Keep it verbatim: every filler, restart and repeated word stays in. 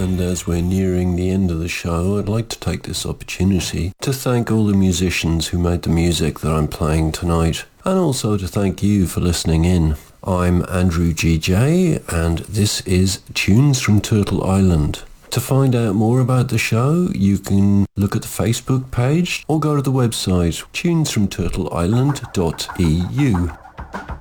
And as we're nearing the end of the show, I'd like to take this opportunity to thank all the musicians who made the music that I'm playing tonight, and also to thank you for listening in. I'm Andrew G J, and this is Tunes from Turtle Island. To find out more about the show, you can look at the Facebook page or go to the website tunes from turtle island dot e u.